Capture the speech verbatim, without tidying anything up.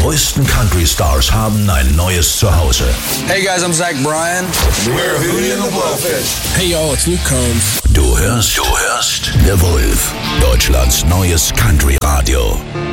größten Country-Stars haben ein neues Zuhause. Hey guys, I'm Zach Bryan. We're Hootie and the Blowfish. Hey y'all, it's Luke Combs. Du hörst, du hörst The Wolf, Deutschlands neues Country-Radio.